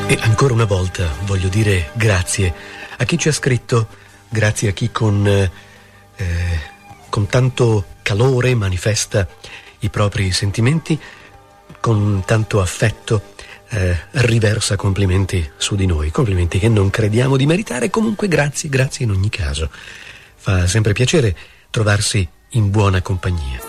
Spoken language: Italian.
E ancora una volta voglio dire grazie a chi ci ha scritto, grazie a chi con tanto calore manifesta i propri sentimenti, con tanto affetto riversa complimenti su di noi, complimenti che non crediamo di meritare. Comunque grazie in ogni caso. Fa sempre piacere trovarsi in buona compagnia.